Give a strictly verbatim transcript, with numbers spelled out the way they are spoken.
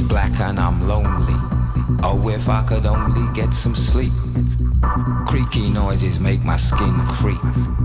black and I'm lonely. Oh, if I could only get some sleep. Creaky noises make my skin creep.